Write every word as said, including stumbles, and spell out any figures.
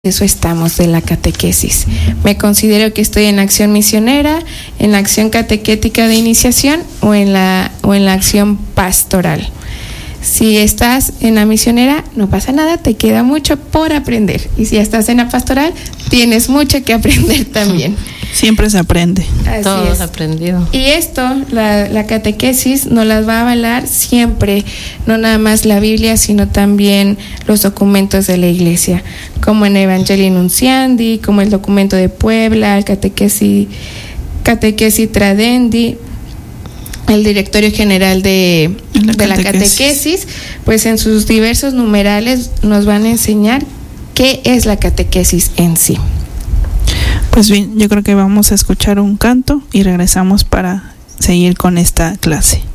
Eso estamos de la catequesis. Me considero que estoy en la acción misionera, en la acción catequética de iniciación o en la o en la acción pastoral. Si estás en la misionera, no pasa nada, te queda mucho por aprender. Y si estás en la pastoral, tienes mucho que aprender también. Siempre se aprende. Así Todo es. aprendido. Y esto, la, la catequesis, nos las va a avalar siempre, no nada más la Biblia, sino también los documentos de la Iglesia, como en Evangelii Nunciandi, como el documento de Puebla, el catequesis, catequesis Tradendi, el Directorio General de, la de la catequesis, pues en sus diversos numerales nos van a enseñar qué es la catequesis en sí. Pues bien, yo creo que vamos a escuchar un canto y regresamos para seguir con esta clase.